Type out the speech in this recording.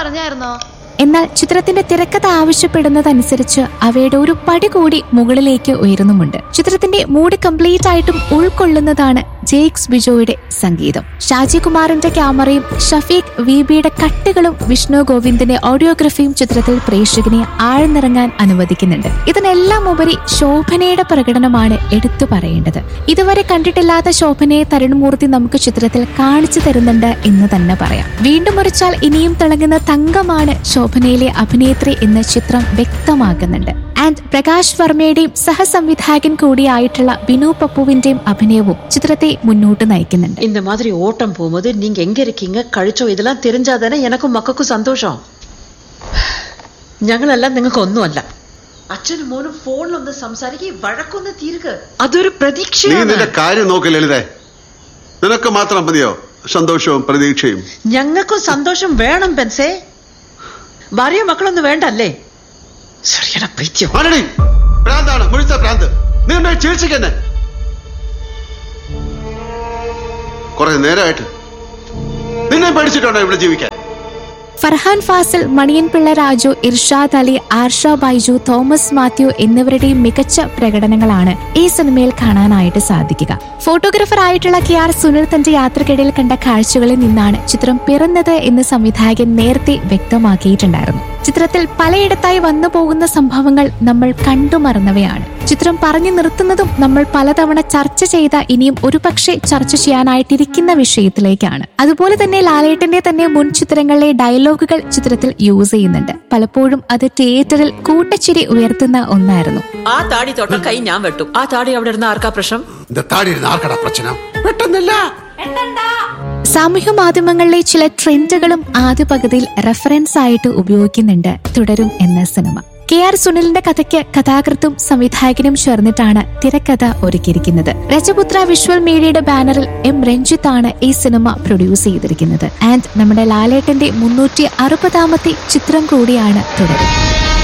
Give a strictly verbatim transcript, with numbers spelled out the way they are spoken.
പറഞ്ഞായിരുന്നോ? എന്നാൽ ചിത്രത്തിന്റെ തിരക്കഥ ആവശ്യപ്പെടുന്നതനുസരിച്ച് അവയുടെ ഒരു പടി കൂടി മുകളിലേക്ക് ഉയരുന്നുമുണ്ട്. ചിത്രത്തിന്റെ മൂഡ് കംപ്ലീറ്റ് ആയിട്ടും ഉൾക്കൊള്ളുന്നതാണ് ജെയ്ക്സ് ബിജോയുടെ സംഗീതം. ഷാജി കുമാറിന്റെ ക്യാമറയും ഷഫീഖ് വിബിയുടെ കട്ടുകളും വിഷ്ണു ഗോവിന്ദിന്റെ ഓഡിയോഗ്രഫിയും ചിത്രത്തിൽ പ്രേക്ഷകനെ ആഴ്ന്നിറങ്ങാൻ അനുവദിക്കുന്നുണ്ട്. ഇതിനെല്ലാം ഉപരി ശോഭനയുടെ പ്രകടനമാണ് എടുത്തു പറയേണ്ടത്. ഇതുവരെ കണ്ടിട്ടില്ലാത്ത ശോഭനയെ തരുൺമൂർത്തി നമുക്ക് ചിത്രത്തിൽ കാണിച്ചു തരുന്നുണ്ട് എന്ന് തന്നെ പറയാം. വീണ്ടും മുറിച്ചാൽ ഇനിയും തിളങ്ങുന്ന തങ്കമാണ് ശോഭനയിലെ അഭിനേത്രി എന്ന് ചിത്രം വ്യക്തമാക്കുന്നുണ്ട്. ആൻഡ് പ്രകാശ് വർമ്മയുടെയും സഹസംവിധായകൻ കൂടിയായിട്ടുള്ള ബിനു പപ്പുവിന്റെയും അഭിനയവും ചിത്രത്തെ മുന്നോട്ട് നയിക്കുന്നുണ്ട്. இந்த மாதிரி ஓட்டம் போகும்போது நீங்க எங்க இருக்கீங்க കഴിച്ചോ இதெல்லாம் தெரிஞ்சாதானே எனக்கும் മക്കൾക്കും സന്തോഷം. ഞങ്ങളെല്ലാം നിങ്ങൾക്ക് ഒന്നുമല്ല. അച്ഛനും മോനും ഫോണിലൊന്ന് സംസാരിക്കുക, വഴക്കൊന്ന് തീരുക. അതൊരു പ്രതീക്ഷയാണ്. നിന്റെ കാര്യം നോക്ക് ലളിതേ, നിനക്ക് മാത്രം മതിയോ സന്തോഷവും പ്രതീക്ഷയും? ഞങ്ങൾക്കും സന്തോഷം വേണം ബെൻസേ. ഭാര്യ മക്കളൊന്നും വേണ്ടല്ലേ? ശരിയാണ് പൈത്യം. ഭ്രാന്താണ്, മുഴുത്ത ഭ്രാന്ത്. നീ ചികിത്സിക്കന്നെ. കുറെ നേരമായിട്ട് നിന്നെ പഠിച്ചിട്ടുണ്ടോ ഇവിടെ ജീവിക്കാൻ? ഫർഹാൻ ഫാസിൽ, മണിയൻ പിള്ള രാജു, ഇർഷാദ് അലി, ആർഷ ബൈജു, തോമസ് മാത്യു എന്നിവരുടെയും മികച്ച പ്രകടനങ്ങളാണ് ഈ സിനിമയിൽ കാണാനായിട്ട് സാധിക്കുക. ഫോട്ടോഗ്രാഫർ ആയിട്ടുള്ള കെ ആർ സുനിൽ തന്റെ യാത്രക്കിടയിൽ കണ്ട കാഴ്ചകളിൽ നിന്നാണ് ചിത്രം പിറന്നത് എന്ന് സംവിധായകൻ നേരത്തെ വ്യക്തമാക്കിയിട്ടുണ്ടായിരുന്നു. ചിത്രത്തിൽ പലയിടത്തായി വന്നു പോകുന്ന സംഭവങ്ങൾ നമ്മൾ കണ്ടുമറന്നവയാണ്. ചിത്രം പറഞ്ഞു നിർത്തുന്നതും നമ്മൾ പലതവണ ചർച്ച ചെയ്ത, ഇനിയും ഒരുപക്ഷെ ചർച്ച ചെയ്യാനായിട്ടിരിക്കുന്ന വിഷയത്തിലേക്കാണ്. അതുപോലെ തന്നെ ലാലേട്ടന്റെ തന്നെ മുൻ ചിത്രങ്ങളിലെ ഡയലോഗുകൾ ചിത്രത്തിൽ യൂസ് ചെയ്യുന്നുണ്ട്. പലപ്പോഴും അത് തിയേറ്ററിൽ കൂട്ടച്ചിരി ഉയർത്തുന്ന ഒന്നായിരുന്നു. ആ താടി തൊട്ട കൈ ഞാൻ വെട്ടും. ആ താടി അവിടെ ഇരുന്ന ആർക്കാ പ്രശ്നം? സാമൂഹ്യ മാധ്യമങ്ങളിലെ ചില ട്രെൻഡുകളും ആദ്യ പകുതിയിൽ റെഫറൻസ് ആയിട്ട് ഉപയോഗിക്കുന്നുണ്ട് തുടരും എന്ന സിനിമ. കെ ആർ സുനിലിന്റെ കഥയ്ക്ക് കഥാകൃത്തും സംവിധായകനും ചേർന്നിട്ടാണ് തിരക്കഥ ഒരുക്കിയിരിക്കുന്നത്. രജപുത്ര വിഷ്വൽ മീഡിയയുടെ ബാനറിൽ എം രഞ്ജിത്ത് ആണ് ഈ സിനിമ പ്രൊഡ്യൂസ് ചെയ്തിരിക്കുന്നത്. ആൻഡ് നമ്മുടെ ലാലേട്ടന്റെ മുന്നൂറ്റി അറുപതാമത്തെ ചിത്രം കൂടിയാണ് തുടരും.